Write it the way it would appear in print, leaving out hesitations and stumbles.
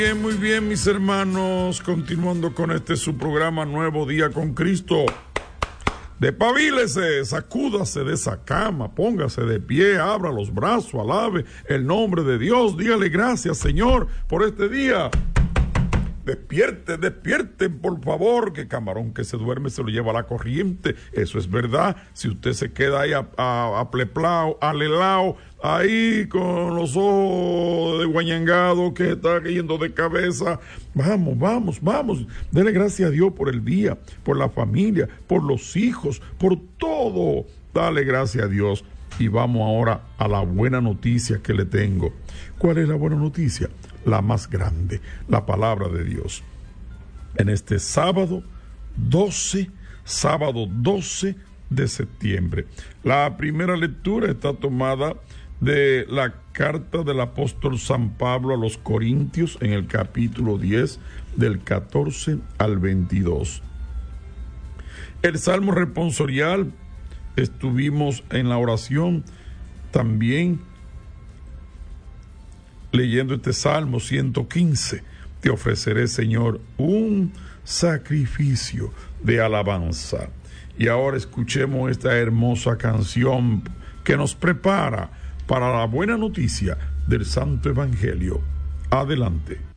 Bien, muy bien, mis hermanos, continuando con su programa Nuevo Día con Cristo. Despabilese, sacúdase de esa cama, póngase de pie, abra los brazos, alabe el nombre de Dios, dígale gracias, Señor, por este día. Despierten, por favor, que camarón que se duerme se lo lleva a la corriente. Eso es verdad. Si usted se queda ahí apleplao, alelao, ahí con los ojos de guañangado que está cayendo de cabeza, vamos. Dele gracias a Dios por el día, por la familia, por los hijos, por todo. Dale gracias a Dios. Y vamos ahora a la buena noticia que le tengo. ¿Cuál es la buena noticia? La más grande, la palabra de Dios. En este sábado 12 de septiembre. La primera lectura está tomada de la carta del apóstol San Pablo a los Corintios en el capítulo 10, del 14 al 22. El salmo responsorial, estuvimos en la oración también leyendo este Salmo 115, te ofreceré, Señor, un sacrificio de alabanza. Y ahora escuchemos esta hermosa canción que nos prepara para la buena noticia del Santo Evangelio. Adelante.